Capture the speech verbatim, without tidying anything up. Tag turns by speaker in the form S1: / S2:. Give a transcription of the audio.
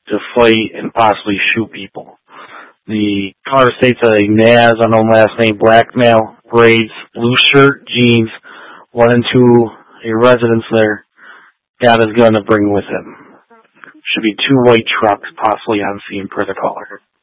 S1: to fight and possibly shoot people. The caller states a Naz, unknown last name, black male, braids, blue shirt, jeans, went into a residence there, got his gun to bring with him. Should be two white trucks possibly on scene per the caller.